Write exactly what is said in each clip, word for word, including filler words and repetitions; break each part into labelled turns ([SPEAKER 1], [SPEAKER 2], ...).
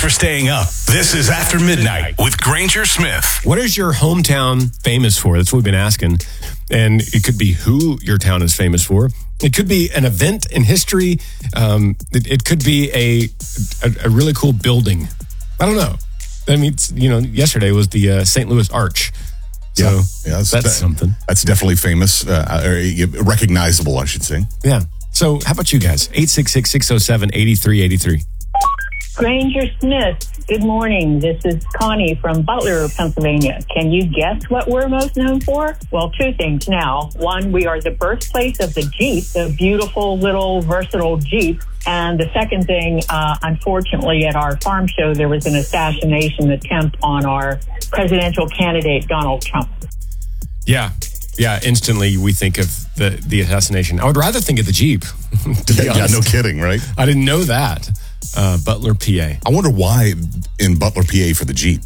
[SPEAKER 1] for staying up. This is After Midnight with Granger Smith.
[SPEAKER 2] What is your hometown famous for? That's what we've been asking. And it could be who your town is famous for. It could be an event in history. Um, it, it could be a, a a really cool building. I don't know. I mean, it's, you know, yesterday was the uh, Saint Louis Arch. So
[SPEAKER 3] yeah, yeah that's,
[SPEAKER 2] that's
[SPEAKER 3] de-
[SPEAKER 2] something.
[SPEAKER 3] That's definitely famous, uh, or recognizable, I should say.
[SPEAKER 2] Yeah. So how about you guys? eight six six, six oh seven, eight three eight three.
[SPEAKER 4] Granger Smith, good morning. This is Connie from Butler, Pennsylvania. Can you guess what we're most known for? Well, two things now. One, we are the birthplace of the Jeep, the beautiful little versatile Jeep. And the second thing, uh, unfortunately, at our farm show, there was an assassination attempt on our presidential candidate, Donald Trump.
[SPEAKER 2] Yeah. Yeah, instantly we think of the, the assassination. I would rather think of the Jeep, to be
[SPEAKER 3] yeah,
[SPEAKER 2] honest.
[SPEAKER 3] Yeah, no kidding, right?
[SPEAKER 2] I didn't know that. Uh, Butler, P A.
[SPEAKER 3] I wonder why in Butler, P A for the Jeep.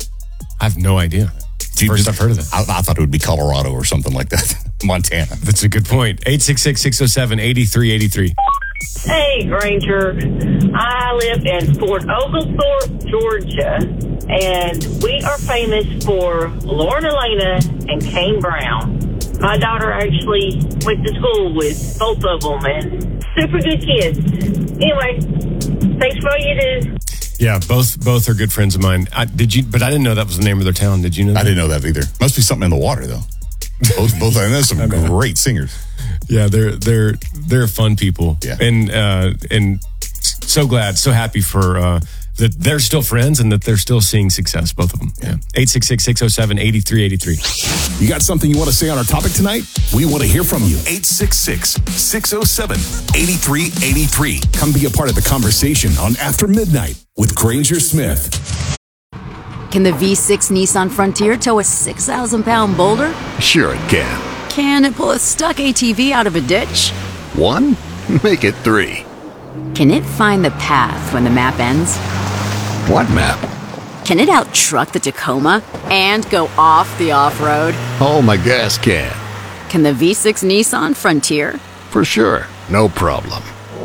[SPEAKER 2] I have no idea.
[SPEAKER 3] Jeep,
[SPEAKER 2] First I've heard of it.
[SPEAKER 3] I, I thought it would be Colorado or something like that. Montana.
[SPEAKER 2] That's a good point. eight six six, six oh seven, eight three eight three.
[SPEAKER 5] Hey, Granger. I live in Fort Oglethorpe, Georgia, and we are famous for Lauren Elena and Kane Brown. My daughter actually went to school with both of them, and super good kids. Anyway, thanks for all you do.
[SPEAKER 2] Yeah, both both are good friends of mine. I, did you? But I didn't know that was the name of their town. Did you know that?
[SPEAKER 3] I didn't know that either. Must be something in the water, though. Both, both. I know some great singers.
[SPEAKER 2] Yeah, they're they're they're fun people.
[SPEAKER 3] Yeah.
[SPEAKER 2] and uh, and so glad, so happy for uh, that they're still friends and that they're still seeing success. Both of them. Yeah. Eight six six, six oh seven, eight three eight three.
[SPEAKER 1] You got something you want to say on our topic tonight? We want to hear from you. eight six six, six oh seven, eight three eight three. Come be a part of the conversation on After Midnight with Granger Smith.
[SPEAKER 6] Can the V six Nissan Frontier tow a six thousand pound boulder?
[SPEAKER 7] Sure it can.
[SPEAKER 6] Can it pull a stuck A T V out of a ditch?
[SPEAKER 7] One? Make it three.
[SPEAKER 6] Can it find the path when the map ends?
[SPEAKER 7] What map?
[SPEAKER 6] Can it out-truck the Tacoma and go off the off-road?
[SPEAKER 7] Oh, my gas can.
[SPEAKER 6] Can the V six Nissan Frontier?
[SPEAKER 7] For sure. No problem.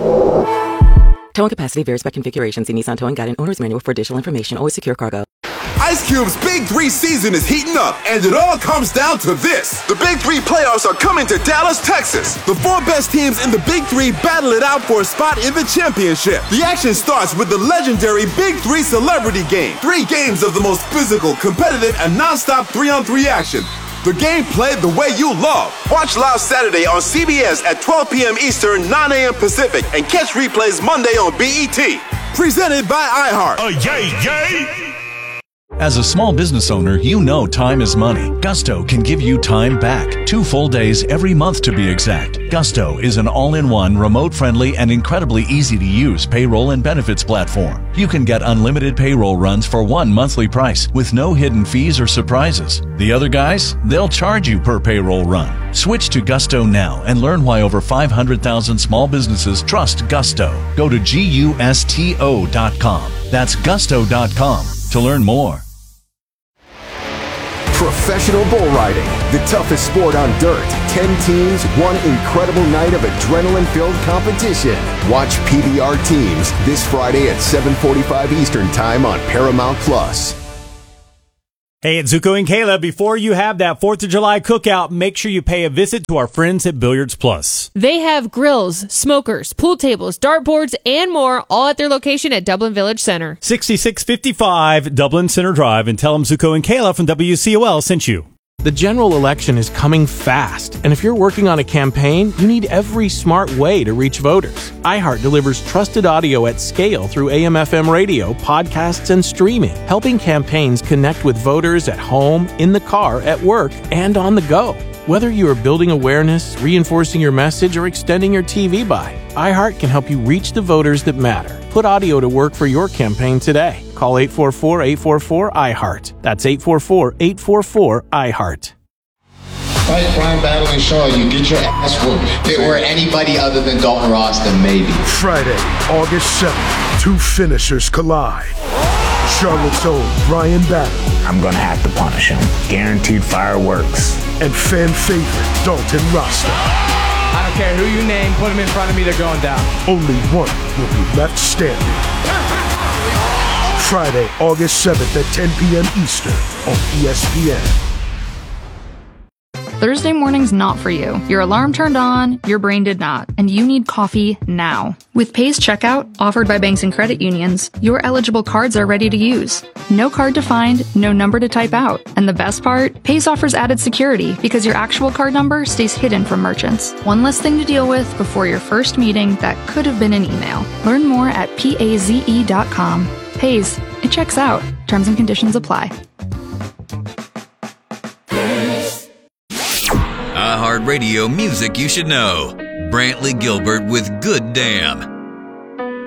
[SPEAKER 8] Towing capacity varies by configuration. See Nissan Towing Guide and Owner's Manual for additional information. Always secure cargo.
[SPEAKER 9] Ice Cube's Big Three season is heating up, and it all comes down to this. The Big Three playoffs are coming to Dallas, Texas. The four best teams in the Big Three battle it out for a spot in the championship. The action starts with the legendary Big Three Celebrity Game. Three games of the most physical, competitive, and non-stop three-on-three action. The game played the way you love. Watch live Saturday on C B S at twelve p.m. Eastern, nine a.m. Pacific, and catch replays Monday on B E T. Presented by iHeart.
[SPEAKER 1] Oh, yay, yay!
[SPEAKER 10] As a small business owner, you know time is money. Gusto can give you time back. Two full days every month to be exact. Gusto is an all-in-one, remote-friendly, and incredibly easy-to-use payroll and benefits platform. You can get unlimited payroll runs for one monthly price with no hidden fees or surprises. The other guys, they'll charge you per payroll run. Switch to Gusto now and learn why over five hundred thousand small businesses trust Gusto. Go to gusto dot com. That's gusto dot com to learn more.
[SPEAKER 11] Professional bull riding, the toughest sport on dirt. Ten teams, one incredible night of adrenaline-filled competition. Watch P B R Teams this Friday at seven forty-five Eastern Time on Paramount Plus.
[SPEAKER 12] Hey, it's Zuko and Kayla. Before you have that fourth of July cookout, make sure you pay a visit to our friends at Billiards Plus.
[SPEAKER 13] They have grills, smokers, pool tables, dartboards, and more, all at their location at Dublin Village Center.
[SPEAKER 12] sixty-six fifty-five Dublin Center Drive, and tell them Zuko and Kayla from W C O L sent you.
[SPEAKER 14] The general election is coming fast, and if you're working on a campaign, you need every smart way to reach voters. iHeart delivers trusted audio at scale through A M F M radio, podcasts, and streaming, helping campaigns connect with voters at home, in the car, at work, and on the go. Whether you are building awareness, reinforcing your message, or extending your T V buy, iHeart can help you reach the voters that matter. Put audio to work for your campaign today. Call eight four four, eight four four, I heart. That's eight four four, eight four four, I heart.
[SPEAKER 15] Fight Brian Battle and Shaw, you get your ass whooped. If it were anybody other than Dalton Ross, then maybe.
[SPEAKER 16] Friday, August seventh, two finishers collide. Charlotte's own Brian Battle.
[SPEAKER 17] I'm gonna have to punish him. Guaranteed fireworks.
[SPEAKER 16] And fan favorite Dalton Rasta.
[SPEAKER 18] I don't care who you name, put him in front of me, they're going down.
[SPEAKER 16] Only one will be left standing. Friday, August seventh at ten p.m. Eastern on E S P N.
[SPEAKER 19] Thursday morning's not for you. Your alarm turned on, your brain did not, and you need coffee now. With Pays Checkout, offered by banks and credit unions, your eligible cards are ready to use. No card to find, no number to type out. And the best part? Pays offers added security because your actual card number stays hidden from merchants. One less thing to deal with before your first meeting that could have been an email. Learn more at paze dot com. Pays, it checks out. Terms and conditions apply.
[SPEAKER 20] iHeartRadio music you should know. Brantley Gilbert with Good Damn.